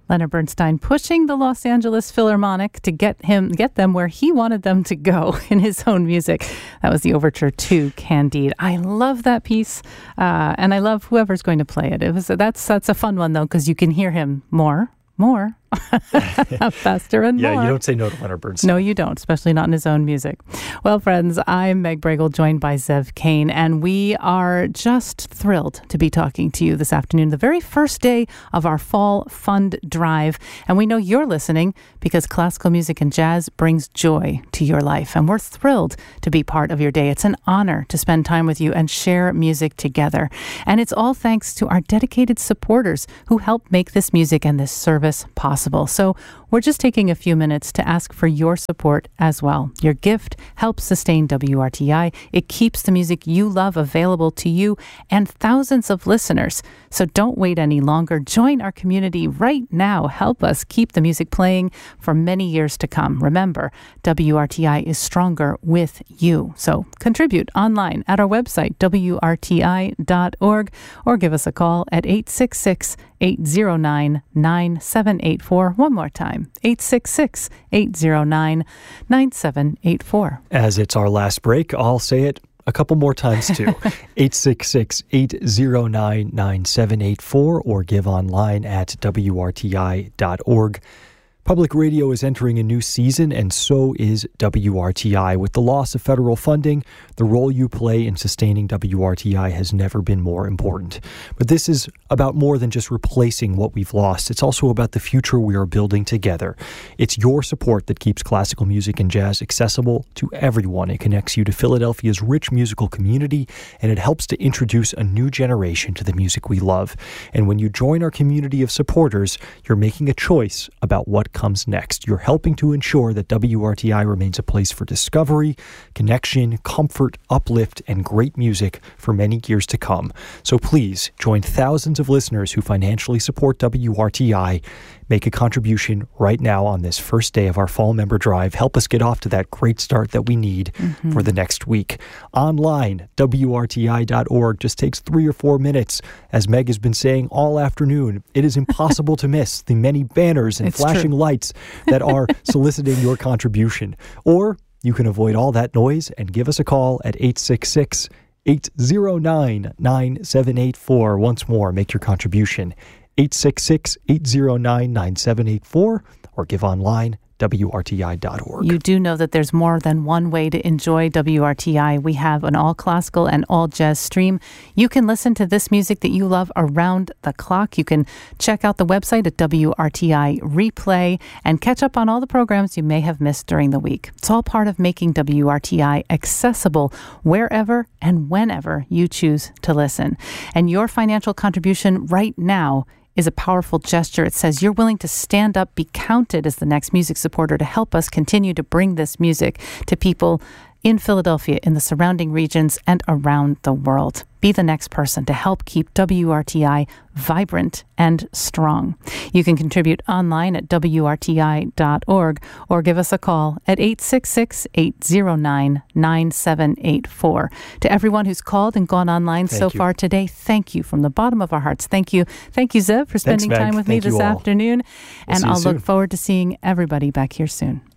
Leonard Bernstein pushing the Los Angeles Philharmonic to get them where he wanted them to go in his own music. That was the overture to Candide. I love that piece, and I love whoever's going to play it. That's a fun one though, because you can hear him more. Faster and more. Yeah, you don't say no to Leonard Bernstein. No, you don't, especially not in his own music. Well, friends, I'm Meg Bregel, joined by Zev Kane, and we are just thrilled to be talking to you this afternoon, the very first day of our Fall Fund Drive. And we know you're listening because classical music and jazz brings joy to your life, and we're thrilled to be part of your day. It's an honor to spend time with you and share music together. And it's all thanks to our dedicated supporters who help make this music and this service possible. So we're just taking a few minutes to ask for your support as well. Your gift helps sustain WRTI. It keeps the music you love available to you and thousands of listeners. So don't wait any longer. Join our community right now. Help us keep the music playing for many years to come. Remember, WRTI is stronger with you. So contribute online at our website, WRTI.org, or give us a call at 866-809-9784. One more time, 866-809-9784. As it's our last break, I'll say it a couple more times too. 866-809-9784 or give online at WRTI.org. Public radio is entering a new season, and so is WRTI. With the loss of federal funding, the role you play in sustaining WRTI has never been more important. But this is about more than just replacing what we've lost. It's also about the future we are building together. It's your support that keeps classical music and jazz accessible to everyone. It connects you to Philadelphia's rich musical community, and it helps to introduce a new generation to the music we love. And when you join our community of supporters, you're making a choice about what comes next. You're helping to ensure that WRTI remains a place for discovery, connection, comfort, uplift, and great music for many years to come. So please join thousands of listeners who financially support WRTI. Make a contribution right now on this first day of our Fall Member Drive. Help us get off to that great start that we need for the next week. Online, WRTI.org just takes 3 or 4 minutes. As Meg has been saying all afternoon, it is impossible to miss the many banners and flashing lights that are soliciting your contribution. Or you can avoid all that noise and give us a call at 866-809-9784. Once more, make your contribution. 866-809-9784 or give online, WRTI.org. You do know that there's more than one way to enjoy WRTI. We have an all-classical and all-jazz stream. You can listen to this music that you love around the clock. You can check out the website at WRTI Replay and catch up on all the programs you may have missed during the week. It's all part of making WRTI accessible wherever and whenever you choose to listen. And your financial contribution right now is a powerful gesture. It says you're willing to stand up, be counted as the next music supporter to help us continue to bring this music to people in Philadelphia, in the surrounding regions, and around the world. Be the next person to help keep WRTI vibrant and strong. You can contribute online at WRTI.org or give us a call at 866-809-9784. To everyone who's called and gone online so far today, thank you from the bottom of our hearts. Thank you. Thank you, Zev, for spending time with me this afternoon. And I'll look forward to seeing everybody back here soon.